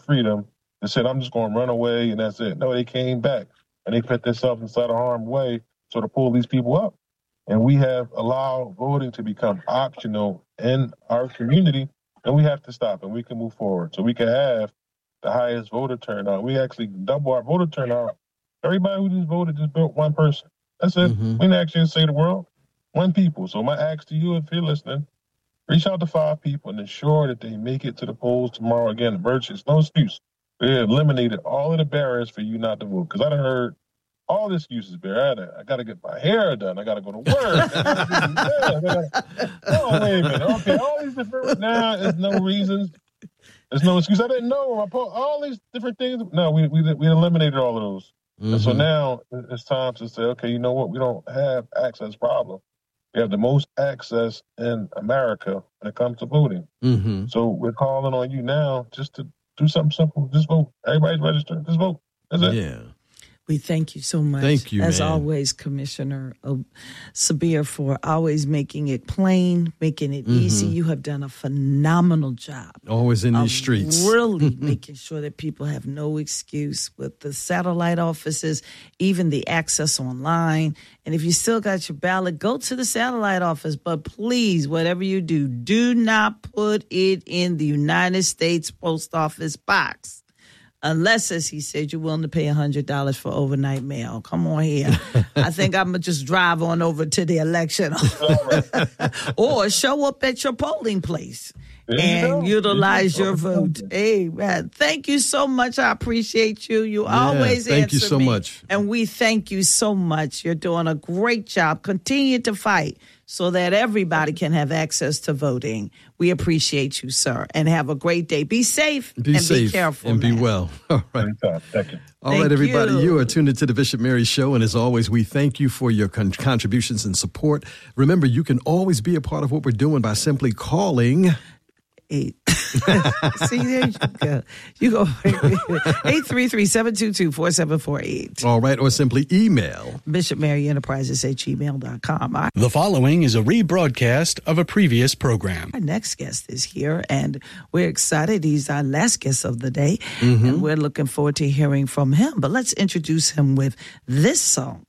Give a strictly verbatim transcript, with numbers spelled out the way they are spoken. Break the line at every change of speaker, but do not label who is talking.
freedom that said, I'm just going to run away and that's it. No, they came back and they put themselves inside of harm's way so to pull these people up. And we have allowed voting to become optional in our community, and we have to stop and we can move forward so we can have the highest voter turnout. We actually double our voter turnout. Everybody who just voted just vote one person. That's it. Mm-hmm. We didn't actually say the world. One people. So my ask to you, if you're listening, reach out to five people and ensure that they make it to the polls tomorrow. Again, emergency. It's no excuse. We eliminated all of the barriers for you not to vote. Because I done heard all the excuses, Barry. I, I got to get my hair done. I got to go to work. I gotta gotta, oh, wait a minute. Okay, all these different... Nah, there's no reasons. There's no excuse. I didn't know. I po- all these different things. No, we we, we eliminated all of those. Mm-hmm. And so now it's time to say, okay, you know what? We don't have access problem. We have the most access in America when it comes to voting. Mm-hmm. So we're calling on you now just to do something simple. Just vote. Everybody's registered. Just vote. That's it.
Yeah.
We thank you so much.
Thank you,
as
man.
always, Commissioner Sabir, for always making it plain, making it mm-hmm. easy. You have done a phenomenal job.
Always in these streets.
Really making sure that people have no excuse with the satellite offices, even the access online. And if you still got your ballot, go to the satellite office. But please, whatever you do, do not put it in the United States Post Office box. Unless, as he said, you're willing to pay one hundred dollars for overnight mail. Come on here. I think I'm going to just drive on over to the election. Or show up at your polling place and you utilize your vote. Hey, man, thank you so much. I appreciate you. You yeah, always
thank
answer
you so
me.
much.
And we thank you so much. You're doing a great job. Continue to fight so that everybody can have access to voting. We appreciate you, sir, and have a great day. Be safe
be
and
safe
be careful.
And
man.
be well. All right.
Thank you.
All
thank
right, everybody.
You.
you are tuned into the Bishop Mary Show. And as always, we thank you for your con- contributions and support. Remember, you can always be a part of what we're doing by simply calling...
Eight. See, there you go. You go eight three three, seven two two, four seven four eight.
All right, or simply email
Bishop Mary Enterprises at gmail dot com. Our,
the following is a rebroadcast of a previous program.
Our next guest is here, and we're excited. He's our last guest of the day,
mm-hmm.
and we're looking forward to hearing from him. But let's introduce him with this song.